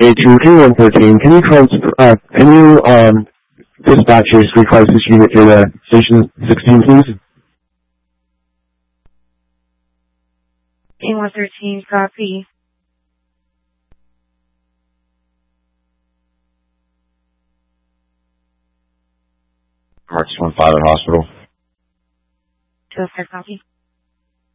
A2A113, can you dispatch your street crisis unit to station 16, please? A113, copy. Marks 15 at hospital. 205, copy.